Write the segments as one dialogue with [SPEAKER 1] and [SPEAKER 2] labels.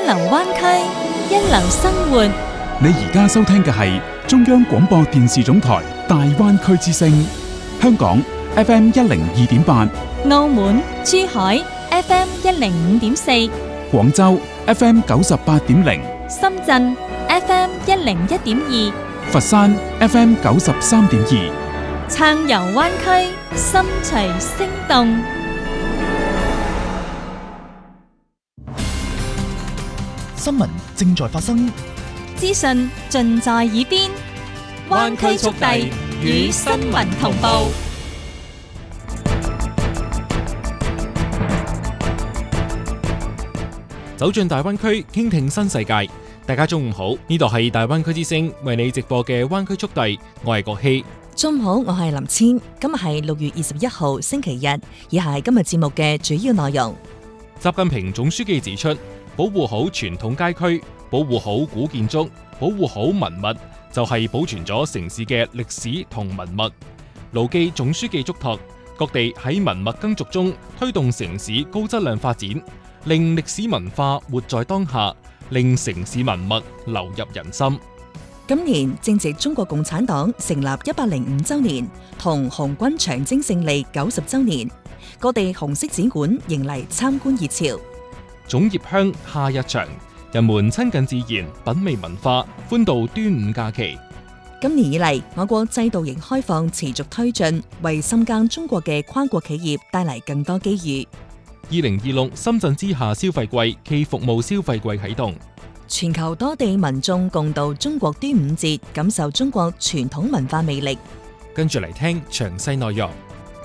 [SPEAKER 1] 流灣區，一流生活。
[SPEAKER 2] 你而家收聽嘅係中央廣播電視總台大灣區之聲，香港 FM 102.8，
[SPEAKER 1] 澳門、珠海 FM 105.4，
[SPEAKER 2] 廣州 FM 98.0，
[SPEAKER 1] 深圳 FM 101.2，
[SPEAKER 2] 佛山 FM 93.2，
[SPEAKER 1] 暢遊灣區，心隨聲動。
[SPEAKER 3] 新聞正在發生，
[SPEAKER 1] 資訊盡在耳邊，灣區速遞與新聞同步。
[SPEAKER 4] 走進大灣區，傾聽新世界。大家中午好，呢度係大灣區之聲為你直播嘅灣區速遞，我係國希。
[SPEAKER 5] 中午好，我係林千。今日係6月21號星期日，以下係今日節目嘅主要內容。
[SPEAKER 4] 習近平總書記指出，保護好傳統街區，保護好古建築，保護好文物，就係保存咗城市嘅歷史同文物。牢記總書記囑託，各地喺文物耕耘中推動城市高質量發展，令歷史文化活在當下，令城市文物流入人心。
[SPEAKER 5] 今年正值中國共產黨成立105週年同紅軍長征勝利90週年，各地紅色展館迎嚟參觀熱潮。
[SPEAKER 4] 粽葉香，夏日長，人們親近自然，品味文化，歡度端午假期。
[SPEAKER 5] 今年以嚟，我國制度型開放持續推進，為深耕中國嘅跨國企業帶嚟更多機遇。
[SPEAKER 4] 2026深圳之夏消費季暨服務消費季啟動，
[SPEAKER 5] 全球多地民眾共度中國端午節，感受中國傳統文化魅力。
[SPEAKER 4] 跟住嚟聽詳細內容。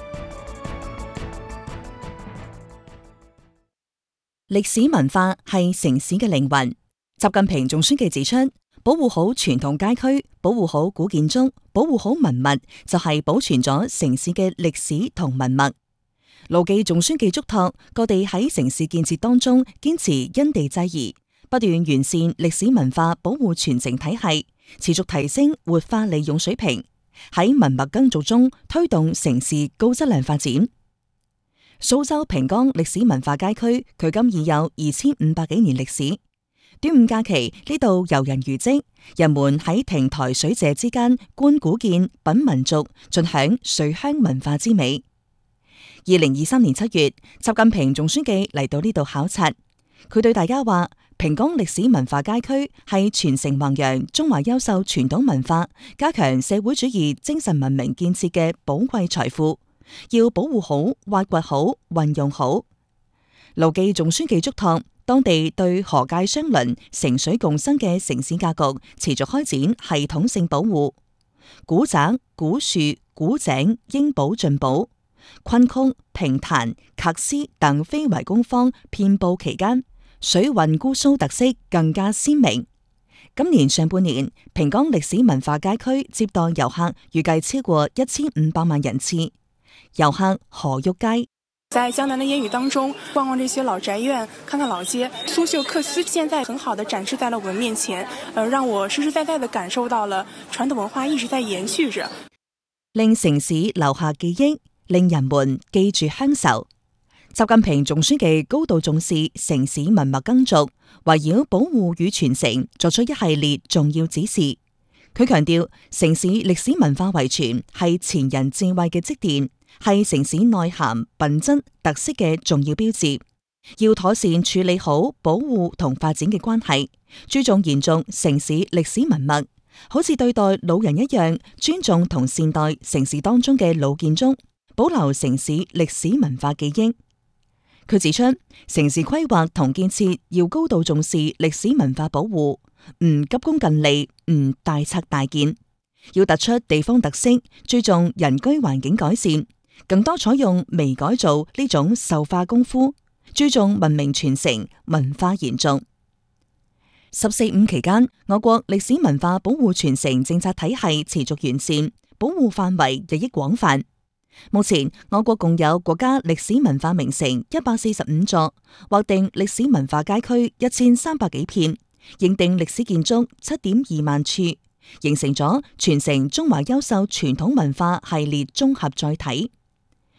[SPEAKER 5] 歷史文化係城市嘅靈魂。習近平總書記指出，保護好傳統街區，保護好古建築，保護好文物，就係保存咗城市嘅歷史同文物。牢記總書記囑託，各地喺城市建設當中堅持因地制宜，不斷完善歷史文化保護傳承體系，持續提升活化利用水平，喺文物耕耘中推動城市高質量發展。蘇州平江歷史文化街區，距今已有2500幾年歷史。端午假期呢度遊人如織，人們喺亭台水榭之間觀古建、品民俗，盡享水鄉文化之美。2023年7月，習近平總書記嚟到呢度考察，佢對大家話：平江歷史文化街區係傳承弘揚中華優秀傳統文化、加強社會主義精神文明建設嘅寶貴財富。要保護好、挖掘好、運用好。牢記總書記囑託，當地對河界相鄰、城水共生嘅城市格局持續開展系統性保護，古宅、古樹、古井應保盡保，昆曲、評彈、笳詩等非遺工坊遍佈其間，水韻姑蘇特色更加鮮明。今年上半年，平江歷史文化街區接待遊客預計超過1500萬人次。遊客何玉佳
[SPEAKER 6] 在江南的煙雨當中逛逛這些老宅院，看看老街，蘇繡緅絲現在很好的展示在了我們面前，讓我實實在在的感受到了傳統文化一直在延續着，
[SPEAKER 5] 令城市留下記憶，令人們記住鄉愁。習近平總書記高度重視城市文物耕耘，圍繞保護與傳承作出一系列重要指示。佢強調，城市歷史文化遺傳係前人智慧嘅積澱，係城市內涵、品質、特色嘅重要標誌。要妥善處理好保護同發展嘅關係，注重延續城市歷史文物，好似對待老人一樣，尊重同善待城市當中嘅老建築，保留城市歷史文化記憶。佢指出，城市規劃同建設要高度重視歷史文化保護，唔急功近利，唔大拆大建，要突出地方特色，注重人居環境改善，更多採用微改造呢種獸化功夫，注重文明傳承、文化延續。14.5期間，我國歷史文化保護傳承政策體系持續完善，保護範圍日益廣泛。目前，我國共有國家歷史文化名城145座，劃定歷史文化街區1300幾片，認定歷史建築7.2萬處，形成咗傳承中華優秀傳統文化系列綜合載體。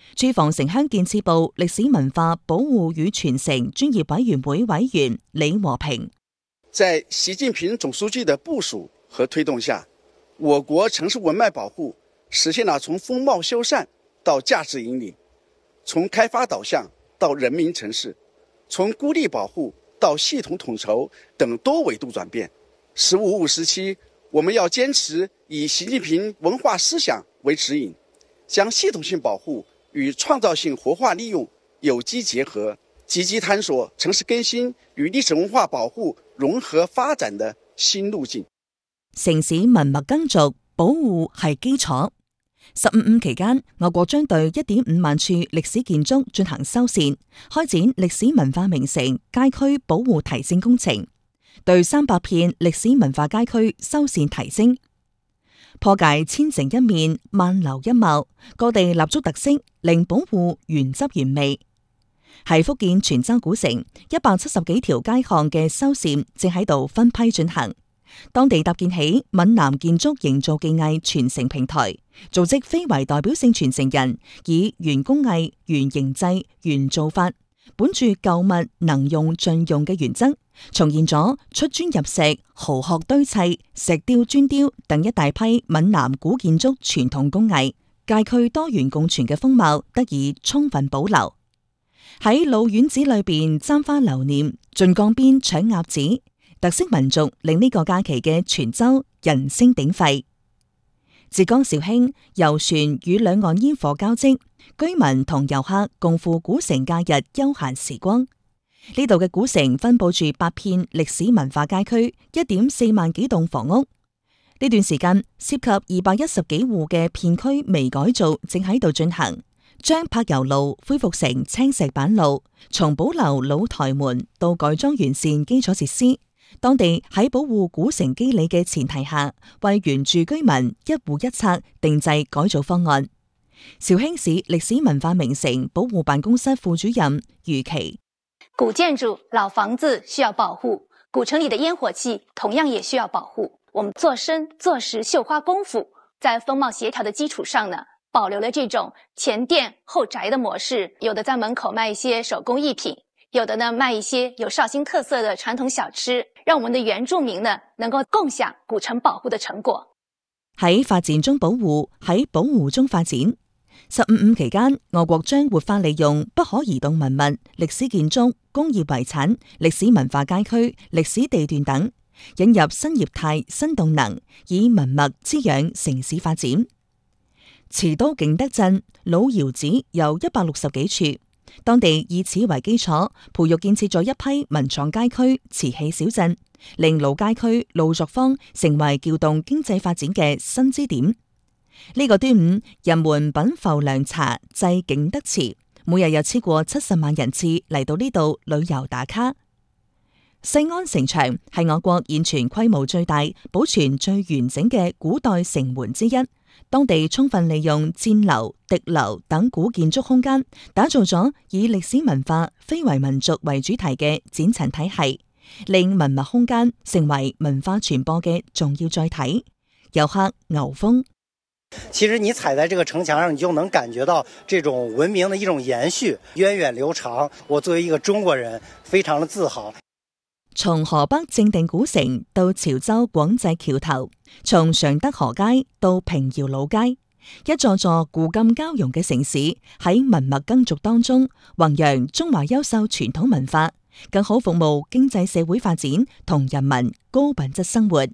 [SPEAKER 5] 駐防城鄉建設部歷史文化保護與傳承專業委員會委員李和平。
[SPEAKER 7] 在習近平總書記的部署和推動下，我國城市文脈保護實現了從風貌修繕到價值引領，從開發導向到人民城市，從孤立保護到系統統籌等多維度轉變。15務時期，我們要堅持以習近平文化思想為指引，將系統性保護與創造性活化利用有機結合，積極探索城市更新與歷史文化保護融合發展的新路徑。
[SPEAKER 5] 城市文物耕耘保護係基礎。15期間，我國將對1.5萬處歷史建築進行修繕，開展歷史文化名城街區保護提升工程，對300片歷史文化街區修繕提升，破解千城一面、萬樓一貌，各地立足特色，令保護原汁原味。喺福建泉州古城170幾條街巷嘅修繕正喺度分批進行。當地搭建起閩南建築營造技藝傳承平台，組織非遺代表性傳承人，以原工藝、原形制、原做法，本住舊物能用盡用嘅原則，重現咗出磚入石、蠔殼堆砌、石雕磚雕等一大批閩南古建築傳統工藝，街區多元共存嘅風貌得以充分保留。喺老院子裏邊簪花留念，晉江邊搶鴨子，特色民族令呢個假期嘅泉州人聲鼎沸。浙江紹興遊船與兩岸煙火交織，居民同遊客共赴古城假日休閒時光。呢度嘅古城分佈住8片歷史文化街區，1.4萬幾棟房屋。呢段時間涉及210幾戶嘅片區微改造正喺度進行，將柏油路恢復成青石板路，從保留老台門到改裝完善基礎設施。當地喺保護古城肌理嘅前提下，為原住居民一戶一策定製改造方案。紹興市歷史文化名城保護辦公室副主任余琪：
[SPEAKER 8] 古建築、老房子需要保護，古城裡的煙火氣同樣也需要保護。我們做深做實繡花功夫，在風貌協調的基礎上呢，保留了這種前店後宅的模式，有的在門口賣一些手工藝品，有的呢賣一些有紹興特色的傳統小吃，讓我們的原住民呢能夠共享古城保護的成果。
[SPEAKER 5] 喺發展中保護，喺保護中發展。15期間，我國將活化利用不可移動文物、歷史建築、工業遺產、歷史文化街區、歷史地段等，引入新業態、新動能，以文物滋養城市發展。持都景德鎮老窯址有160幾處。當地以此為基礎，培育建設咗一批文創街區、瓷器小鎮，令老街區、老作坊成為撬動經濟發展嘅新支點。呢個端午，人們品浮涼茶、祭景德祠，每日有超過70萬人次嚟到呢度旅遊打卡。西安城牆係我國現存規模最大、保存最完整嘅古代城門之一。當地充分利用箭樓、笛樓等古建築空間，打造咗以歷史文化、非遺民族為主題嘅展陳體系，令文物空間成為文化傳播嘅重要載體。遊客牛峰：
[SPEAKER 9] 其實你踩在這個城牆上，你就能感覺到這種文明的一種延續，源遠流長。我作為一個中國人，非常的自豪。
[SPEAKER 5] 從河北正定古城到潮州廣濟橋頭，從常德河街到平遙老街，一座座古今交融嘅城市喺文物耕耘當中，弘揚中華優秀傳統文化，更好服務經濟社會發展同人民高品質生活。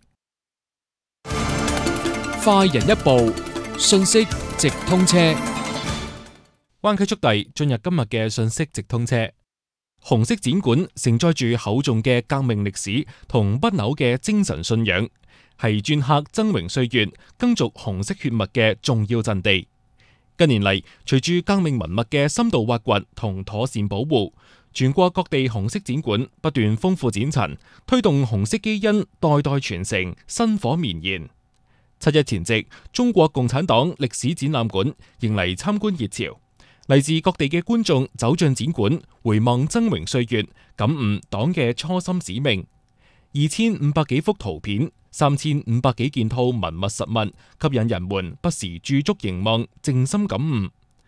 [SPEAKER 4] 快人一步，信息直通車。灣區速遞進入今日嘅信息直通車。紅色展館承載住厚重嘅革命歷史同不朽嘅精神信仰，係鐫刻崢嶸歲月、耕耘紅色血脈嘅重要陣地。近年嚟，隨住革命文物嘅深度挖掘同妥善保護，全國各地紅色展館不斷豐富展陳，推動紅色基因代代傳承，薪火綿延。7·1前夕，中國共產黨歷史展覽館迎嚟參觀熱潮。嚟自各地嘅觀眾走進展館，回望崢嶸歲月，感悟黨嘅初心使命。2500幾幅圖片，3500幾件套文物實物，吸引人們不時駐足凝望，靜心感悟。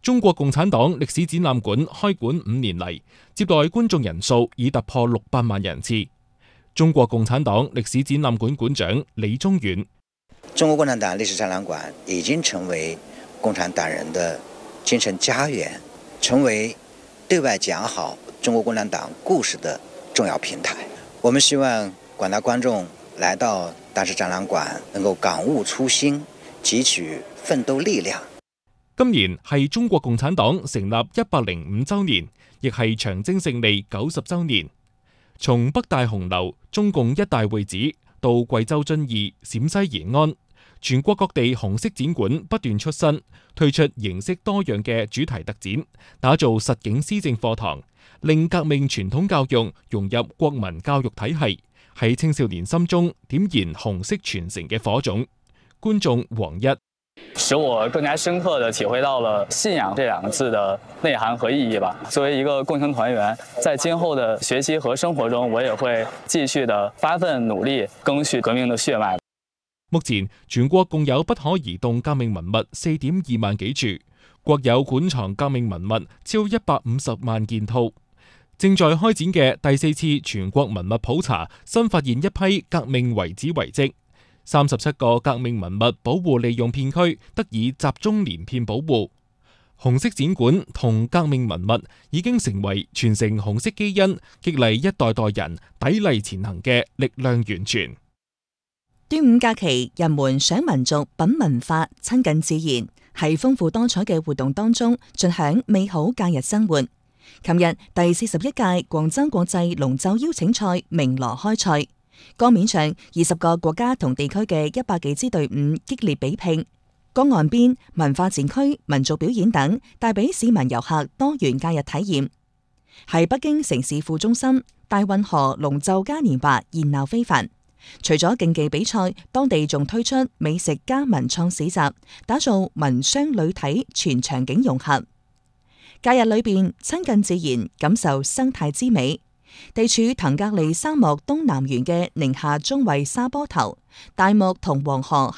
[SPEAKER 4] 中國共產黨歷史展覽館開館5年嚟，接待觀眾人數已突破600萬人次。中國共產黨歷史展覽館館長李宗遠：
[SPEAKER 10] 中國共產黨歷史展覽館已經成為共產黨人的精神家園，成為對外講好中國共產黨故事的重要平台。我們希望廣大觀眾來到大師展覽館，能夠感悟初心，汲取奮鬥力量。
[SPEAKER 4] 今年係中國共產黨成立105週年，亦係長征勝利90週年。從北大紅樓、中共一大會址到貴州遵義、陝西延安，全國各地紅色展館不斷出新，推出形式多樣嘅主題特展，打造實景施政課堂，令革命傳統教育融入國民教育體系，喺青少年心中點燃紅色傳承嘅火種。觀眾黃一：
[SPEAKER 11] 使我更加深刻地體會到了信仰這兩個字的內涵和意義吧。作為一個共青團員，在今後的學習和生活中，我也會繼續地發奮努力，謄續革命的血脈。
[SPEAKER 4] 目前全國共有不可移動革命文物4.2萬幾處，國有館藏革命文物超150萬件套。正在開展嘅第4次全國文物普查，新發現一批革命遺址遺跡。37個革命文物保護利用片區得以集中連片保護。紅色展館同革命文物已經成為傳承紅色基因、激勵一代代人砥礪前行嘅力量源泉。
[SPEAKER 5] 端午假期，人們賞民族、品文化、親近自然，喺豐富多彩嘅活動當中盡享美好假日生活。琴日第41屆廣州國際龍舟邀請賽鳴鑼開賽。江面上20個國家同地區嘅100幾支隊伍激烈比拼，江岸邊文化展區、民族表演等帶俾市民遊客多元假日體驗。喺北京城市副中心，大運河龍舟嘉年華熱鬧非凡。除咗競技比賽，當地仲推出美食加文創市集，打造文商旅體全場景融合。假日裏邊親近自然，感受生態之美。地處騰格里沙漠東南緣嘅寧夏中衛沙坡頭，大漠同黃河